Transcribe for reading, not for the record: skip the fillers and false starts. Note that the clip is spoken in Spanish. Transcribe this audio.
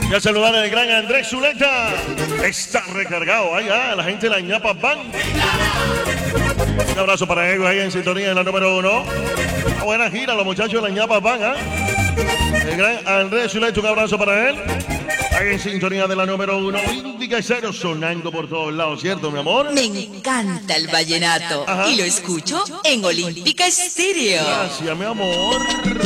Y a saludar al gran Andrés Zuleta. Está recargado. Ahí la gente de la ñapa van. Un abrazo para ellos ahí en sintonía en la número 1. Una buena gira, los muchachos de la ñapa van. El gran Andrés Zuleta, un abrazo para él. Ahí en sintonía de la número 1. Olímpica Estéreo sonando por todos lados, ¿cierto, mi amor? Me encanta el vallenato. Ajá. Y lo escucho en Olímpica Estéreo. Gracias, mi amor.